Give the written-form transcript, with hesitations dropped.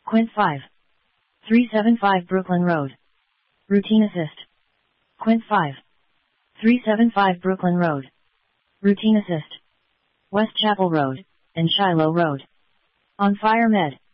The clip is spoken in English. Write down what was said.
Quint 5. 375 Brooklyn Road. Routine assist. Quint 5. 375 Brooklyn Road. Routine assist. West Chapel Road, and Shiloh Road. On Fire Med.